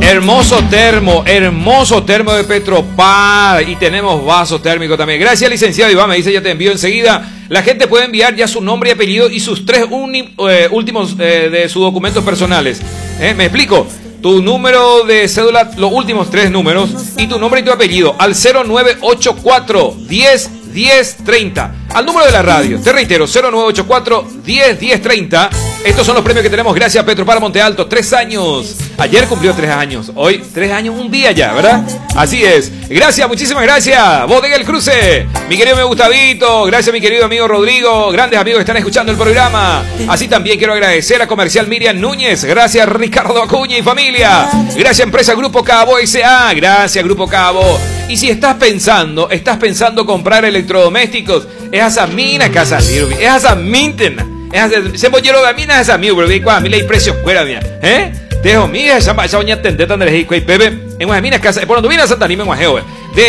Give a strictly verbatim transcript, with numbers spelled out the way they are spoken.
Hermoso termo, hermoso termo de Petropar. Y tenemos vaso térmico también. Gracias, licenciado Iván. Me dice, ya te envío enseguida. La gente puede enviar ya su nombre y apellido y sus tres uni, eh, últimos eh, de sus documentos personales. ¿Eh? ¿Me explico? Tu número de cédula, los últimos tres números y tu nombre y tu apellido al cero nueve ocho cuatro, diez, diez, treinta. Al número de la radio, te reitero, cero nueve ocho cuatro, diez, diez, treinta. Estos son los premios que tenemos gracias a Petropar Monte Alto. Tres años. Ayer cumplió tres años. Hoy, tres años, un día ya, ¿verdad? Así es. Gracias, muchísimas gracias. Bodega El Cruce. Mi querido amigo Gustavito. Gracias, mi querido amigo Rodrigo. Grandes amigos que están escuchando el programa. Así también quiero agradecer a Comercial Miriam Núñez. Gracias, Ricardo Acuña y familia. Gracias, empresa Grupo Cabo S A. Gracias, Grupo Cabo. Y si estás pensando, estás pensando comprar electrodomésticos, es a esa mina casa, es a esa mintena. Se bollero de mina esa mío, pero a mí le precio fuera, mira. ¿Eh? Dejo, mira, esa esa doña tendeta de México y bebé. En una mina casa, por donde viene a Santa Anima en Guajeo,